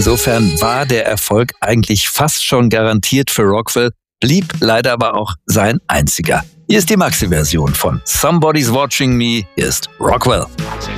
Insofern war der Erfolg eigentlich fast schon garantiert für Rockwell, blieb leider aber auch sein einziger. Hier ist die Maxi-Version von Somebody's Watching Me, hier ist Rockwell.